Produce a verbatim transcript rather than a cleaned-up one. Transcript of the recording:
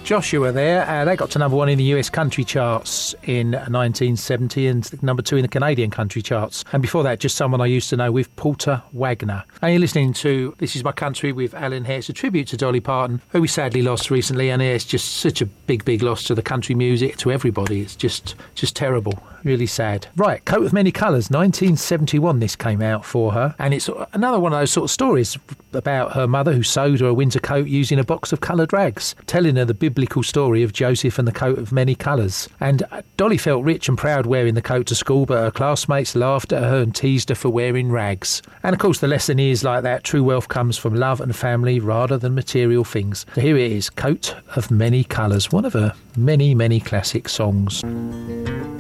Joshua there. Uh, they got to number one in the U S country charts in nineteen seventy and number two in the Canadian country charts. And before that, just someone I used to know with Porter Wagner. And you're listening to This Is My Country with Alan Hare. It's a tribute to Dolly Parton, who we sadly lost recently. And it's just such a big, big loss to the country music, to everybody. It's just, just terrible. Really sad. Right, Coat of Many Colours, nineteen seventy-one this came out for her. And it's another one of those sort of stories about her mother who sewed her a winter coat using a box of coloured rags, telling her the biblical story of Joseph and the coat of many colours. And Dolly felt rich and proud wearing the coat to school, but her classmates laughed at her and teased her for wearing rags. And of course the lesson is like that, true wealth comes from love and family rather than material things. So here it is, Coat of Many Colours, one of her many, many classic songs.